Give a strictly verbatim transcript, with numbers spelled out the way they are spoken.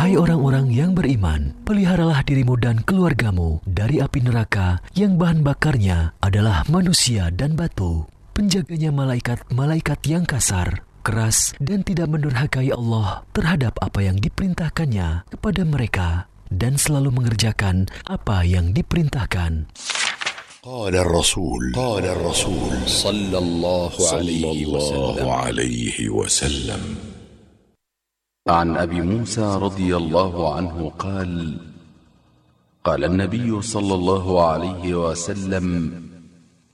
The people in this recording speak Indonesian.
Hai orang-orang yang beriman, peliharalah dirimu dan keluargamu dari api neraka yang bahan bakarnya adalah manusia dan batu. Penjaganya malaikat-malaikat yang kasar, keras, dan tidak mendurhakai Allah terhadap apa yang diperintahkannya kepada mereka dan selalu mengerjakan apa yang diperintahkan. قال الرسول قال الرسول صلى الله عليه وسلم عن أبي موسى رضي الله عنه قال قال النبي صلى الله عليه وسلم